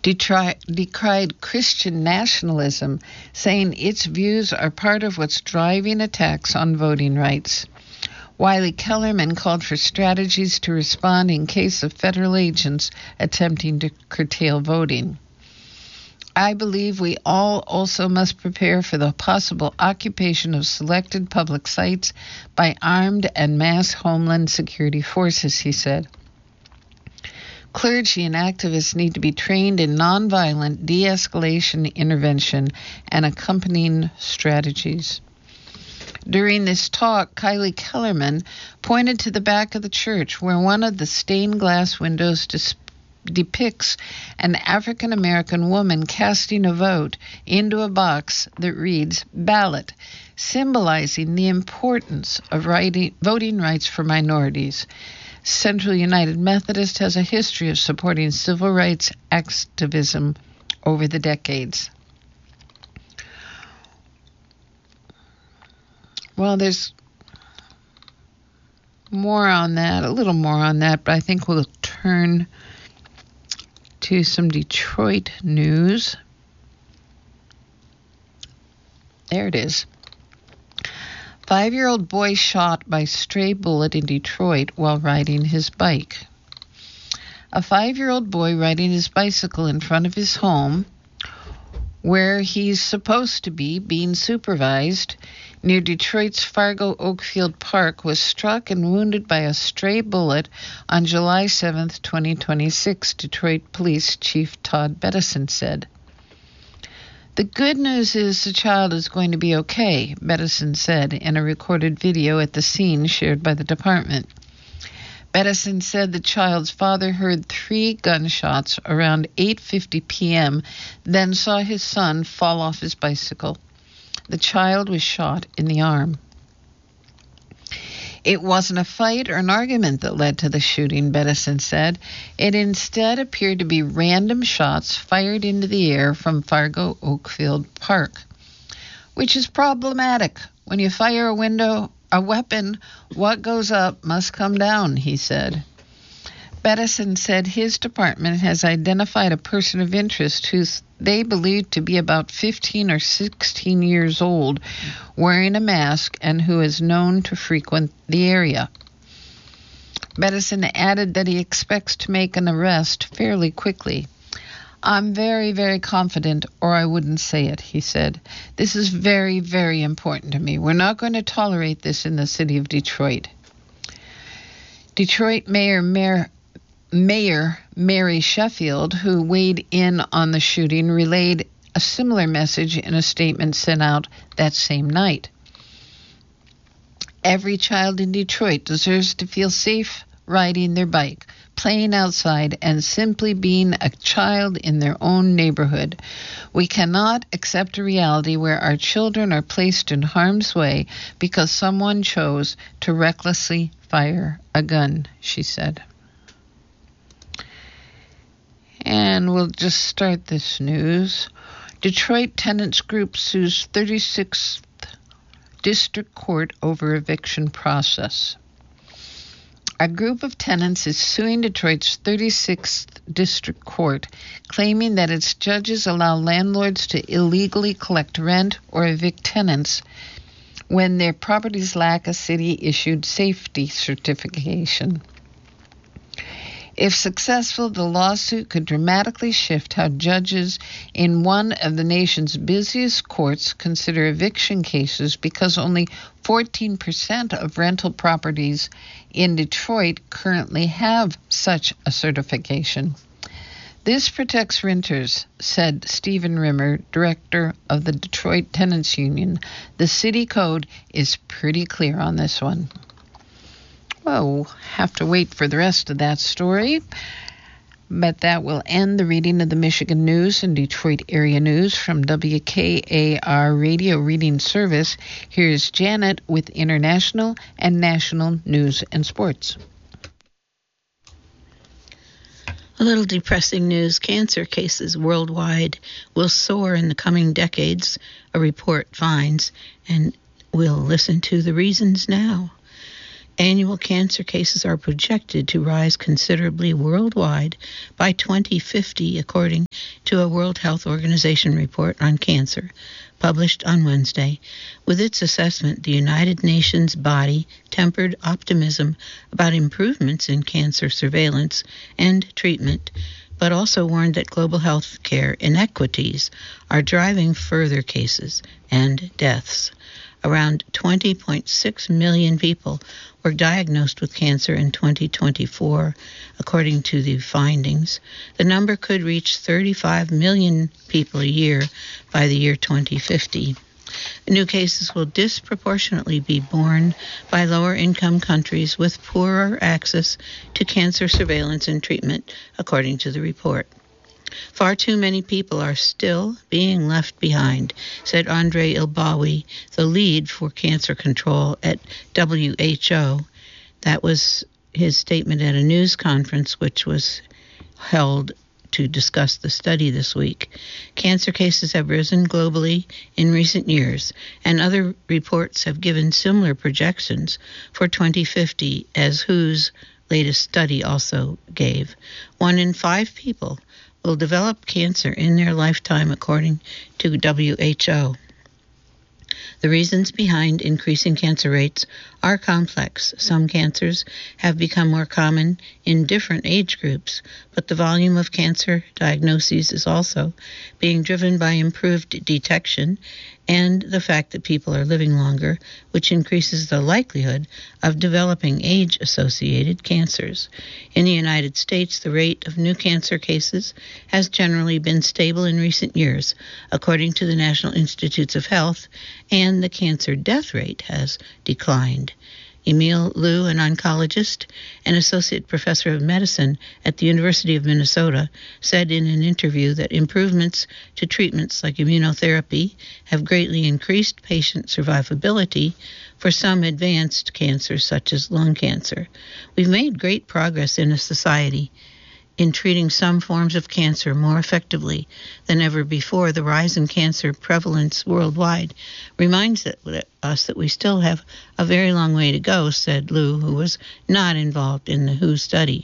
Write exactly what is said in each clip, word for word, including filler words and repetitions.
Detried, decried Christian nationalism, saying its views are part of what's driving attacks on voting rights. Wiley Kellerman called for strategies to respond in case of federal agents attempting to curtail voting. I believe we all also must prepare for the possible occupation of selected public sites by armed and mass Homeland Security forces, he said. Clergy and activists need to be trained in nonviolent de-escalation intervention and accompanying strategies. During this talk, Kylie Kellerman pointed to the back of the church where one of the stained glass windows dis- depicts an African-American woman casting a vote into a box that reads ballot, symbolizing the importance of writing, voting rights for minorities. Central United Methodist has a history of supporting civil rights activism over the decades. Well, there's more on that, a little more on that, but I think we'll turn to some Detroit news. There it is. Five-year-old boy shot by stray bullet in Detroit while riding his bike. A five-year-old boy riding his bicycle in front of his home, where he's supposed to be being supervised, near Detroit's Fargo Oakfield Park, was struck and wounded by a stray bullet on July seventh, twenty twenty-six, Detroit Police Chief Todd Bettison said. The good news is the child is going to be okay, Bettison said in a recorded video at the scene shared by the department. Bettison said the child's father heard three gunshots around eight fifty p.m., then saw his son fall off his bicycle. The child was shot in the arm. It wasn't a fight or an argument that led to the shooting, Bettison said. It instead appeared to be random shots fired into the air from Fargo Oakfield Park, which is problematic. When you fire a window, a weapon, what goes up must come down, he said. Bettison said his department has identified a person of interest who they believe to be about fifteen or sixteen years old, wearing a mask, and who is known to frequent the area. Bettison added that he expects to make an arrest fairly quickly. I'm very, very confident, or I wouldn't say it, he said. This is very, very important to me. We're not going to tolerate this in the city of Detroit. Detroit Mayor Mayor Mayor Mary Sheffield, who weighed in on the shooting, relayed a similar message in a statement sent out that same night. Every child in Detroit deserves to feel safe riding their bike, playing outside, and simply being a child in their own neighborhood. We cannot accept a reality where our children are placed in harm's way because someone chose to recklessly fire a gun, she said. And we'll just start this news. Detroit Tenants Group sues thirty-sixth District Court over eviction process. A group of tenants is suing Detroit's thirty-sixth District Court, claiming that its judges allow landlords to illegally collect rent or evict tenants when their properties lack a city-issued safety certification. If successful, the lawsuit could dramatically shift how judges in one of the nation's busiest courts consider eviction cases, because only fourteen percent of rental properties in Detroit currently have such a certification. This protects renters, said Stephen Rimmer, director of the Detroit Tenants Union. The city code is pretty clear on this one. Well, we'll have to wait for the rest of that story. But that will end the reading of the Michigan News and Detroit area news from W K A R Radio Reading Service. Here's Janet with international and national news and sports. A little depressing news. Cancer cases worldwide will soar in the coming decades, a report finds, and we'll listen to the reasons now. Annual cancer cases are projected to rise considerably worldwide by twenty fifty, according to a World Health Organization report on cancer published on Wednesday. With its assessment, the United Nations body tempered optimism about improvements in cancer surveillance and treatment, but also warned that global health care inequities are driving further cases and deaths. Around twenty point six million people were diagnosed with cancer in twenty twenty-four, according to the findings. The number could reach thirty-five million people a year by the year twenty fifty. New cases will disproportionately be borne by lower-income countries with poorer access to cancer surveillance and treatment, according to the report. Far too many people are still being left behind, said Andre Ilbawi, the lead for cancer control at W H O. That was his statement at a news conference which was held to discuss the study this week. Cancer cases have risen globally in recent years, and other reports have given similar projections for twenty fifty, as W H O's latest study also gave. One in five people will develop cancer in their lifetime, according to W H O. The reasons behind increasing cancer rates are complex. Some cancers have become more common in different age groups, but the volume of cancer diagnoses is also being driven by improved detection and the fact that people are living longer, which increases the likelihood of developing age-associated cancers. In the United States, the rate of new cancer cases has generally been stable in recent years, according to the National Institutes of Health, and the cancer death rate has declined. Emil Liu, an oncologist and associate professor of medicine at the University of Minnesota, said in an interview that improvements to treatments like immunotherapy have greatly increased patient survivability for some advanced cancers such as lung cancer. We've made great progress in a society in treating some forms of cancer more effectively than ever before. The rise in cancer prevalence worldwide reminds us that we still have a very long way to go, said Liu, who was not involved in the W H O study.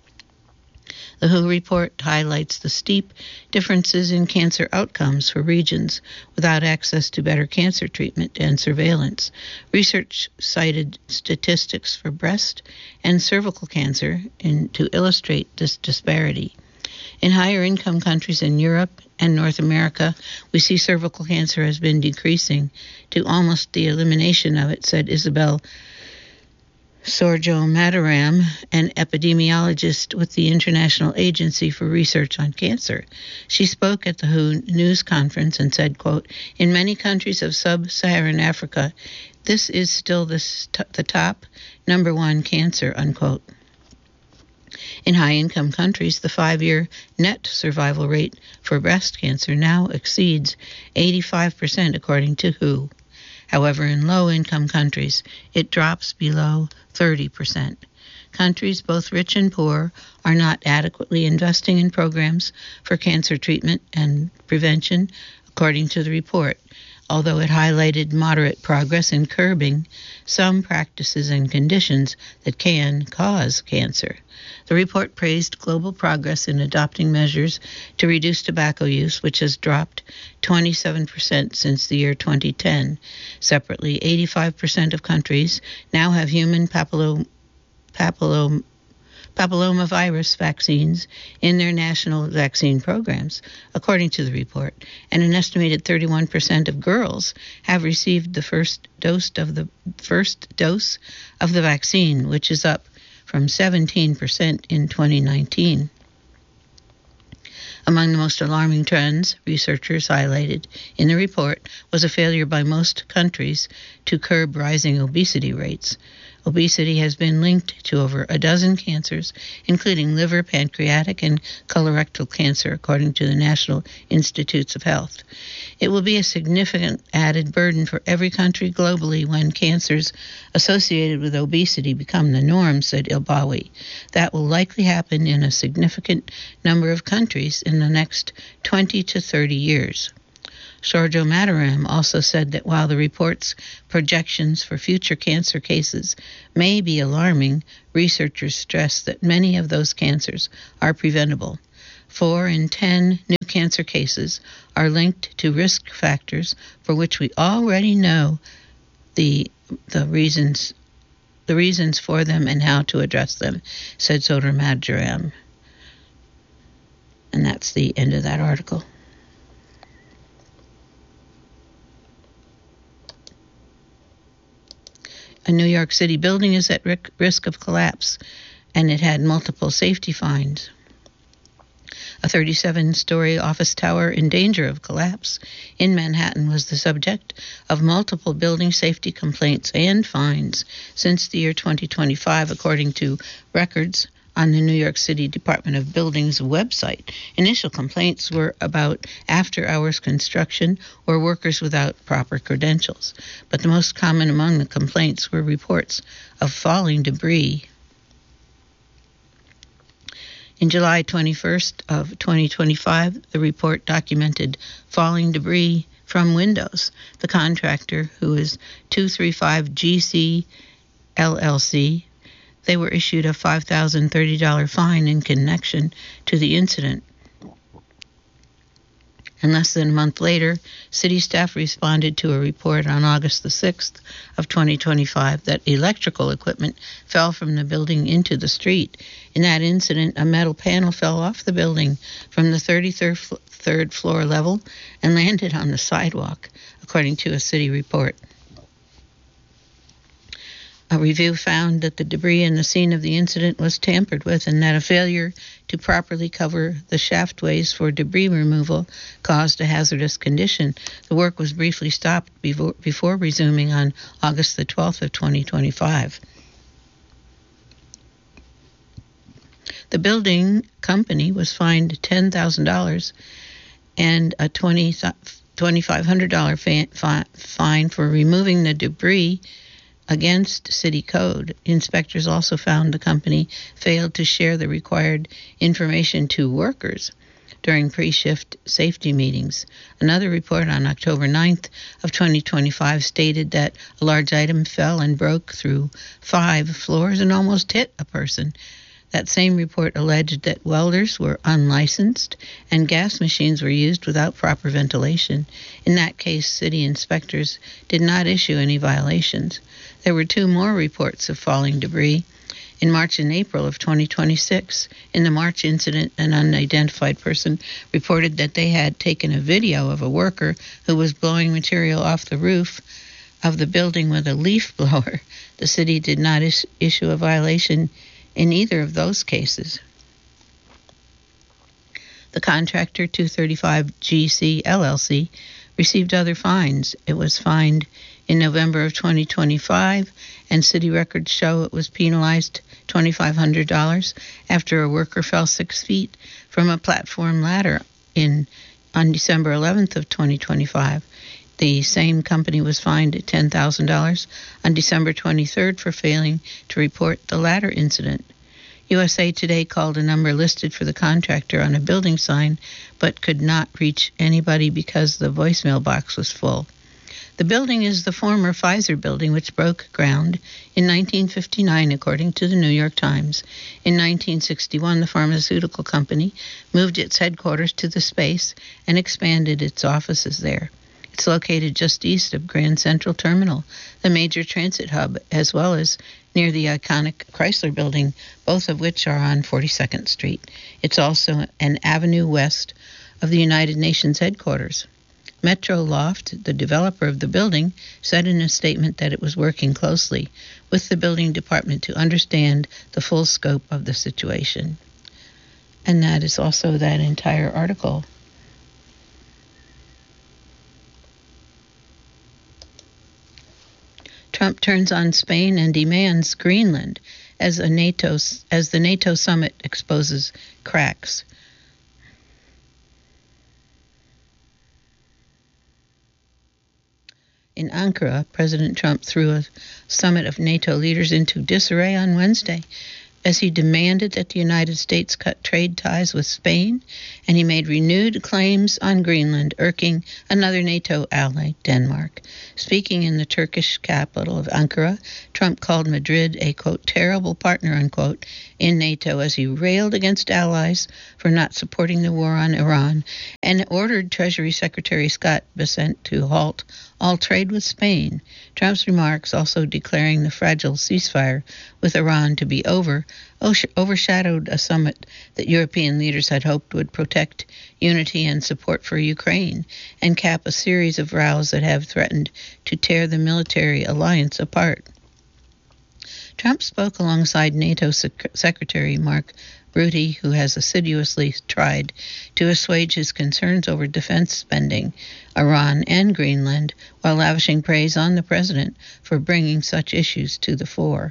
The W H O report highlights the steep differences in cancer outcomes for regions without access to better cancer treatment and surveillance. Research cited statistics for breast and cervical cancer in, to illustrate this disparity. In higher income countries in Europe and North America, we see cervical cancer has been decreasing to almost the elimination of it, said Isabel Sorjo-Mataram, an epidemiologist with the International Agency for Research on Cancer. She spoke at the W H O news conference and said, quote, "In many countries of sub-Saharan Africa, this is still the, st- the top number one cancer," unquote. In high-income countries, the five-year net survival rate for breast cancer now exceeds eighty-five percent, according to W H O. However, in low-income countries, it drops below thirty percent. Countries, both rich and poor, are not adequately investing in programs for cancer treatment and prevention, according to the report, although it highlighted moderate progress in curbing some practices and conditions that can cause cancer. The report praised global progress in adopting measures to reduce tobacco use, which has dropped twenty-seven percent since the year twenty ten. Separately, eighty-five percent of countries now have human papillom, papillom, papillomavirus vaccines in their national vaccine programs, according to the report, and an estimated thirty-one percent of girls have received the first dose of the first dose of the vaccine, which is up from seventeen percent in twenty nineteen. Among the most alarming trends researchers highlighted in the report was a failure by most countries to curb rising obesity rates. Obesity has been linked to over a dozen cancers, including liver, pancreatic, and colorectal cancer, according to the National Institutes of Health. It will be a significant added burden for every country globally when cancers associated with obesity become the norm, said Ilbawi. That will likely happen in a significant number of countries in the next twenty to thirty years. Shorjo Mataram also said that while the report's projections for future cancer cases may be alarming, researchers stress that many of those cancers are preventable. Four in ten new cancer cases are linked to risk factors for which we already know the the reasons the reasons for them and how to address them, said Shorjo Mataram. And that's the end of that article. A New York City building is at risk of collapse, and it had multiple safety fines. A thirty-seven-story office tower in danger of collapse in Manhattan was the subject of multiple building safety complaints and fines since the year twenty twenty-five, according to records on the New York City Department of Buildings website. Initial complaints were about after-hours construction or workers without proper credentials, but the most common among the complaints were reports of falling debris. In July twenty-first of twenty twenty-five, the report documented falling debris from windows. The contractor, who is two thirty-five G C L L C, they were issued a five thousand thirty dollars fine in connection to the incident. And less than a month later, city staff responded to a report on August the sixth of twenty twenty-five that electrical equipment fell from the building into the street. In that incident, a metal panel fell off the building from the thirty-third third floor level and landed on the sidewalk, according to a city report. A review found that the debris in the scene of the incident was tampered with and that a failure to properly cover the shaftways for debris removal caused a hazardous condition. The work was briefly stopped before, before resuming on August the twelfth of twenty twenty-five. The building company was fined ten thousand dollars and a twenty-five hundred dollars fine for removing the debris against city code. Inspectors also found the company failed to share the required information to workers during pre-shift safety meetings. Another report on October ninth of twenty twenty-five stated that a large item fell and broke through five floors and almost hit a person. That same report alleged that welders were unlicensed and gas machines were used without proper ventilation. In that case, city inspectors did not issue any violations. There were two more reports of falling debris in March and April of twenty twenty-six. In the March incident, an unidentified person reported that they had taken a video of a worker who was blowing material off the roof of the building with a leaf blower. The city did not is- issue a violation in either of those cases. The contractor, two thirty-five G C L L C, received other fines. It was fined in November of twenty twenty-five, and city records show it was penalized twenty-five hundred dollars after a worker fell six feet from a platform ladder in on December eleventh of twenty twenty-five. The same company was fined ten thousand dollars on December twenty-third for failing to report the ladder incident. U S A Today called a number listed for the contractor on a building sign, but could not reach anybody because the voicemail box was full. The building is the former Pfizer building, which broke ground in nineteen fifty-nine, according to the New York Times. In nineteen sixty-one, the pharmaceutical company moved its headquarters to the space and expanded its offices there. It's located just east of Grand Central Terminal, the major transit hub, as well as near the iconic Chrysler Building, both of which are on forty-second Street. It's also an avenue west of the United Nations headquarters. Metro Loft, the developer of the building, said in a statement that it was working closely with the building department to understand the full scope of the situation. And that is also that entire article. Trump turns on Spain and demands Greenland as a NATO as the NATO summit exposes cracks. In Ankara, President Trump threw a summit of NATO leaders into disarray on Wednesday. as he demanded that the United States cut trade ties with Spain, and he made renewed claims on Greenland, irking another NATO ally, Denmark. Speaking in the Turkish capital of Ankara, Trump called Madrid a, quote, terrible partner, unquote, in NATO as he railed against allies for not supporting the war on Iran and ordered Treasury Secretary Scott Bessent to halt all trade with Spain. Trump's remarks, also declaring the fragile ceasefire with Iran to be over, overshadowed a summit that European leaders had hoped would protect unity and support for Ukraine and cap a series of rows that have threatened to tear the military alliance apart. Trump spoke alongside NATO Sec- Secretary Mark Rutte, who has assiduously tried to assuage his concerns over defense spending, Iran, and Greenland, while lavishing praise on the president for bringing such issues to the fore.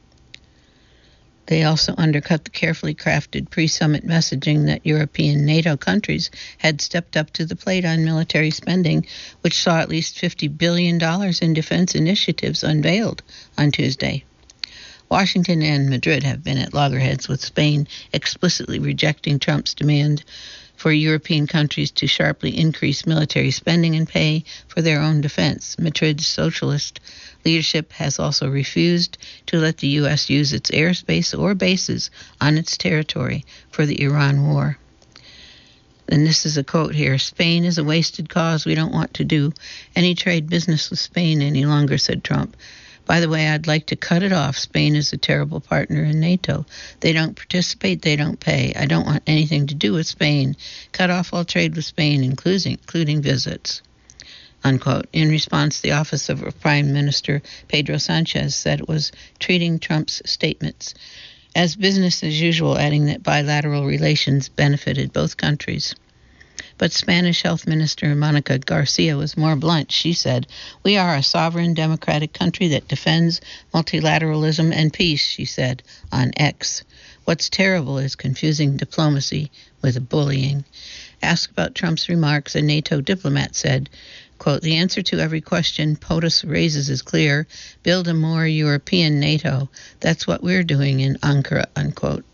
They also undercut the carefully crafted pre-summit messaging that European NATO countries had stepped up to the plate on military spending, which saw at least fifty billion dollars in defense initiatives unveiled on Tuesday. Washington and Madrid have been at loggerheads, with Spain explicitly rejecting Trump's demand for European countries to sharply increase military spending and pay for their own defense. Madrid's socialist leadership has also refused to let the U S use its airspace or bases on its territory for the Iran war. And this is a quote here: Spain is a wasted cause. We don't want to do any trade business with Spain any longer, said Trump. By the way, I'd like to cut it off. Spain is a terrible partner in NATO. They don't participate, they don't pay. I don't want anything to do with Spain. Cut off all trade with Spain, including, including visits. Unquote. In response, the office of Prime Minister Pedro Sanchez said it was treating Trump's statements as business as usual, adding that bilateral relations benefited both countries. But Spanish Health Minister Monica Garcia was more blunt. She said, "We are a sovereign democratic country that defends multilateralism and peace," she said on X. What's terrible is confusing diplomacy with bullying. Asked about Trump's remarks, a NATO diplomat said, quote, "The answer to every question POTUS raises is clear. Build a more European NATO. That's what we're doing in Ankara," unquote.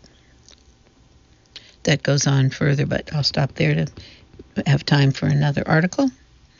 That goes on further, but I'll stop there to have time for another article.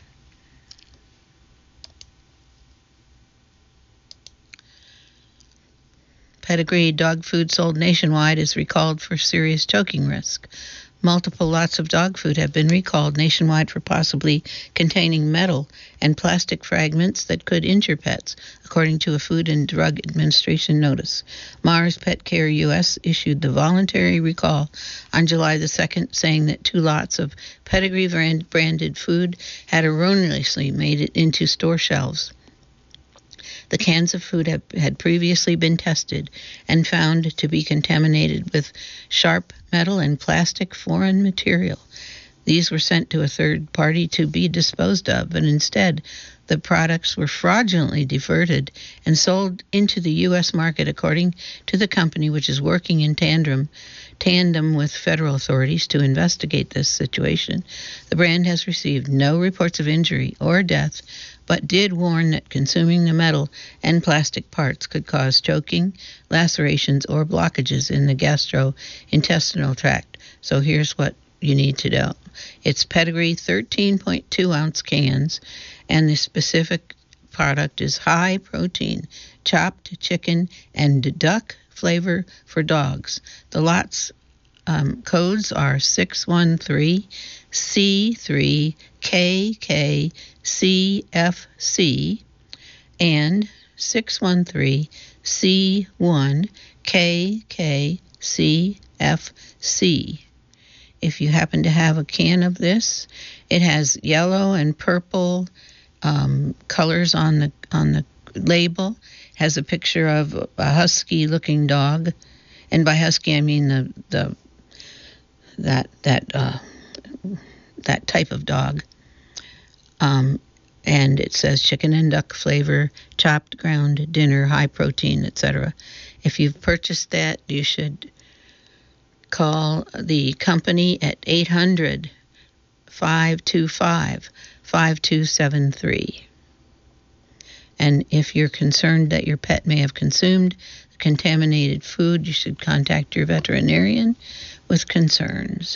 Pedigree dog food sold nationwide is recalled for serious choking risk. Multiple lots of dog food have been recalled nationwide for possibly containing metal and plastic fragments that could injure pets, according to a Food and Drug Administration notice. Mars Pet Care U S issued the voluntary recall on July the second, saying that two lots of Pedigree brand- branded food had erroneously made it into store shelves. The cans of food have, had previously been tested and found to be contaminated with sharp metal and plastic foreign material. These were sent to a third party to be disposed of, but instead the products were fraudulently diverted and sold into the U S market, according to the company, which is working in tandem tandem with federal authorities to investigate this situation. The brand has received no reports of injury or death, but did warn that consuming the metal and plastic parts could cause choking, lacerations, or blockages in the gastrointestinal tract. So here's what you need to know. It's Pedigree thirteen point two ounce cans, and the specific product is high protein, chopped chicken, and duck flavor for dogs. The lots um, codes are six one three C three K K C F C and six one three C one K K C F C. If you happen to have a can of this, it has yellow and purple um, colors on the on the label. It has a picture of a husky-looking dog, and by husky I mean the the that that uh, that type of dog. Um, and it says chicken and duck flavor, chopped ground dinner, high protein, et cetera. If you've purchased that, you should call the company at eight hundred, five two five, five two seven three. And if you're concerned that your pet may have consumed contaminated food, you should contact your veterinarian with concerns.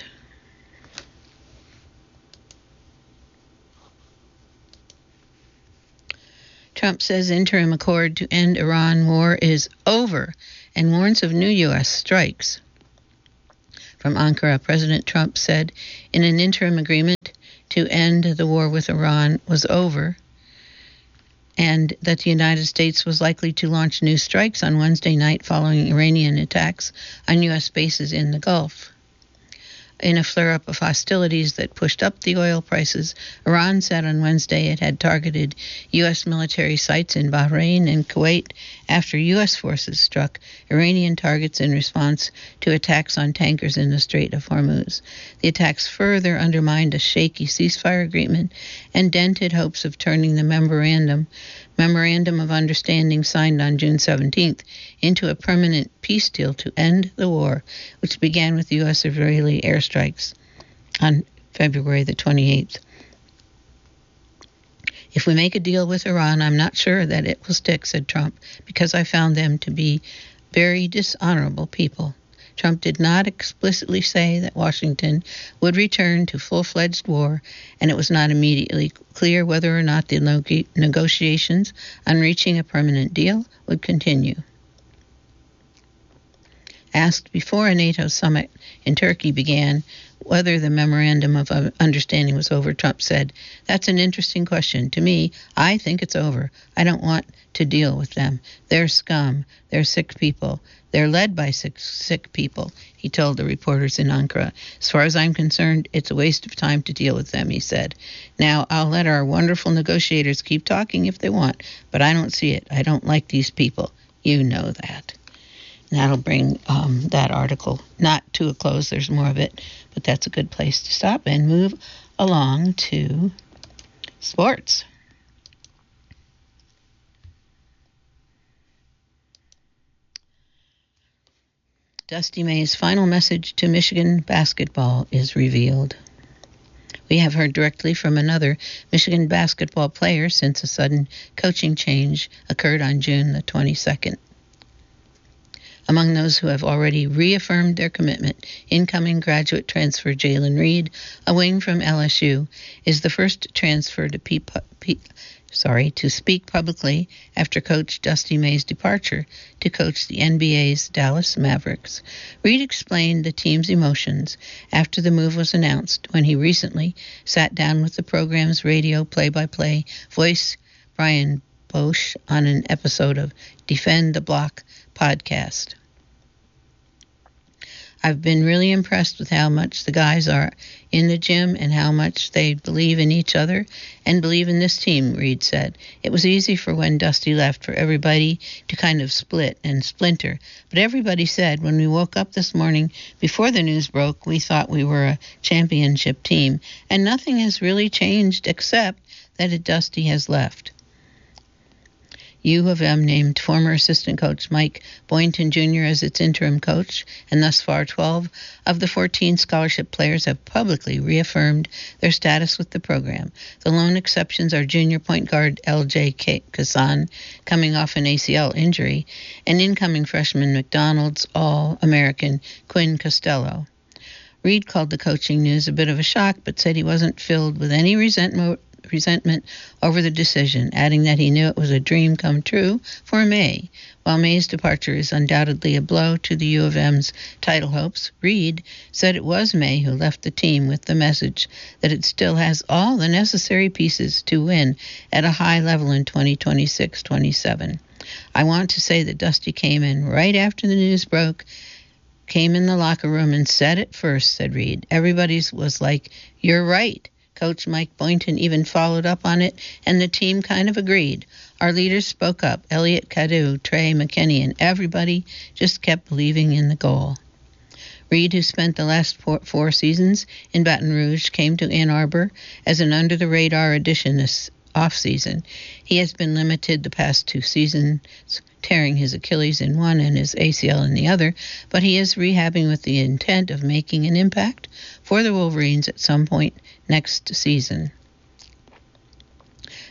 Trump says interim accord to end Iran war is over and warns of new U S strikes. From Ankara, President Trump said in an interim agreement to end the war with Iran was over, and that the United States was likely to launch new strikes on Wednesday night following Iranian attacks on U S bases in the Gulf. In a flare-up of hostilities that pushed up the oil prices, Iran said on Wednesday it had targeted U S military sites in Bahrain and Kuwait after U S forces struck Iranian targets in response to attacks on tankers in the Strait of Hormuz. The attacks further undermined a shaky ceasefire agreement and dented hopes of turning the memorandum Memorandum of Understanding signed on June seventeenth into a permanent peace deal to end the war, which began with U S-Israeli airstrikes on February the twenty-eighth. If we make a deal with Iran, I'm not sure that it will stick, said Trump, because I found them to be very dishonorable people. Trump did not explicitly say that Washington would return to full-fledged war, and it was not immediately clear whether or not the neg- negotiations on reaching a permanent deal would continue. Asked before a NATO summit in Turkey began whether the memorandum of understanding was over, Trump said, "That's an interesting question. To me, I think it's over. I don't want to deal with them. They're scum. They're sick people. They're led by sick, sick people," he told the reporters in Ankara. "As far as I'm concerned, it's a waste of time to deal with them," he said. "Now, I'll let our wonderful negotiators keep talking if they want, but I don't see it. I don't like these people. You know that." And that'll bring um, that article not to a close. There's more of it, but that's a good place to stop and move along to sports. Dusty May's final message to Michigan basketball is revealed. We have heard directly from another Michigan basketball player since a sudden coaching change occurred on June the twenty-second. Among those who have already reaffirmed their commitment, incoming graduate transfer Jalen Reed, a wing from L S U, is the first transfer to P- P- sorry, to speak publicly after Coach Dusty May's departure to coach the N B A's Dallas Mavericks. Reed explained the team's emotions after the move was announced when he recently sat down with the program's radio play-by-play voice, Brian Bosch, on an episode of Defend the Block podcast. "I've been really impressed with how much the guys are in the gym and how much they believe in each other and believe in this team," Reed said. "It was easy for when Dusty left for everybody to kind of split and splinter. But everybody said when we woke up this morning before the news broke, we thought we were a championship team. And nothing has really changed except that Dusty has left." U of M named former assistant coach Mike Boynton Junior as its interim coach, and thus far twelve of the fourteen scholarship players have publicly reaffirmed their status with the program. The lone exceptions are junior point guard L J Kazan, coming off an A C L injury, and incoming freshman McDonald's All-American Quinn Costello. Reed called the coaching news a bit of a shock, but said he wasn't filled with any resentment resentment over the decision, adding that he knew it was a dream come true for May. While May's departure is undoubtedly a blow to the U of M's title hopes, Reed said it was May who left the team with the message that it still has all the necessary pieces to win at a high level in twenty twenty-six twenty-seven. "I want to say that Dusty came in right after the news broke, came in the locker room and said it first," said Reed. "Everybody's was like, 'You're right.' Coach Mike Boynton even followed up on it, and the team kind of agreed. Our leaders spoke up. Elliot Cadu, Trey McKinney, and everybody just kept believing in the goal." Reed, who spent the last four, four seasons in Baton Rouge, came to Ann Arbor as an under-the-radar addition this offseason. He has been limited the past two seasons, tearing his Achilles in one and his A C L in the other, but he is rehabbing with the intent of making an impact for the Wolverines at some point next season.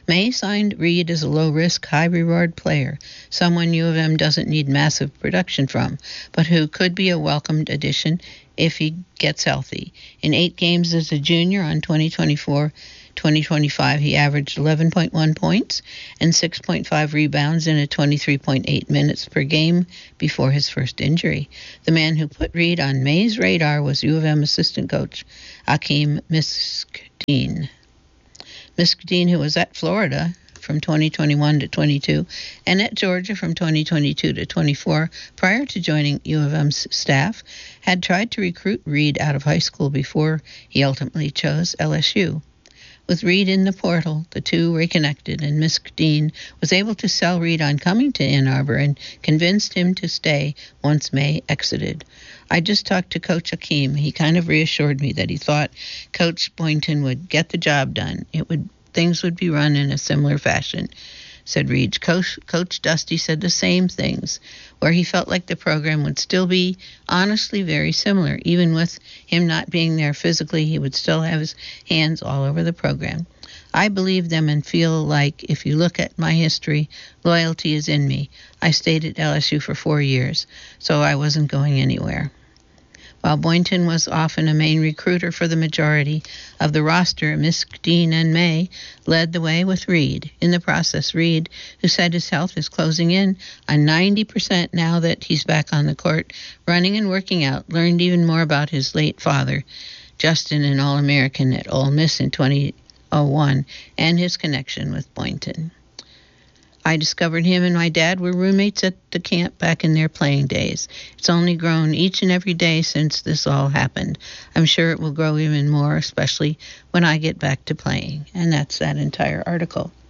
May signed Reed as a low-risk, high-reward player, someone U of M doesn't need massive production from, but who could be a welcomed addition if he gets healthy. In eight games as a junior on twenty twenty-four twenty twenty-five, he averaged eleven point one points and six point five rebounds in a twenty-three point eight minutes per game before his first injury. The man who put Reed on May's radar was U of M assistant coach Akeem Miskdeen. Miskdeen, who was at Florida from twenty twenty-one to twenty-two and at Georgia from twenty twenty-two to twenty-four prior to joining U of M's staff, had tried to recruit Reed out of high school before he ultimately chose L S U. With Reed in the portal, the two reconnected, and Miskdeen was able to sell Reed on coming to Ann Arbor and convinced him to stay once May exited. I just talked to Coach Akeem. He kind of reassured me that he thought Coach Boynton would get the job done. It would things would be run in a similar fashion, said Reed. Coach, Coach Dusty said the same things, where he felt like the program would still be honestly very similar. Even with him not being there physically, he would still have his hands all over the program. I believe them and feel like, if you look at my history, loyalty is in me. I stayed at L S U for four years, so I wasn't going anywhere. While Boynton was often a main recruiter for the majority of the roster, Miskdeen and May led the way with Reed. In the process, Reed, who said his health is closing in on ninety percent now that he's back on the court, running and working out, learned even more about his late father, Justin, an All-American at Ole Miss in twenty oh one, and his connection with Boynton. I discovered him and my dad were roommates at the camp back in their playing days. It's only grown each and every day since this all happened. I'm sure it will grow even more, especially when I get back to playing. And that's that entire article.